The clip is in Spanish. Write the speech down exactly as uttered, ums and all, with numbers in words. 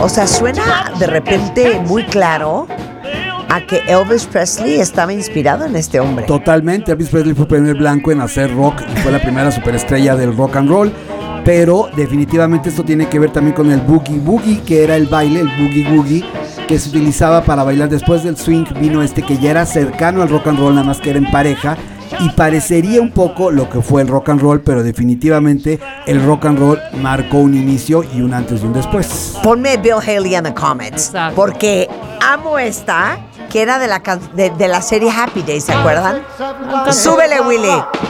O sea, suena de repente muy claro a que Elvis Presley estaba inspirado en este hombre. Totalmente. Elvis Presley fue el primer blanco en hacer rock y fue la primera superestrella del rock and roll. Pero definitivamente esto tiene que ver también con el boogie boogie, que era el baile, el boogie woogie, que se utilizaba para bailar. Después del swing vino este que ya era cercano al rock and roll, nada más que era en pareja, y parecería un poco lo que fue el rock and roll, pero definitivamente el rock and roll marcó un inicio y un antes y un después. Ponme Bill Haley en the comments. Exacto. Porque amo esta, que era de la, de, de la serie Happy Days, ¿se acuerdan? Súbele, Willy.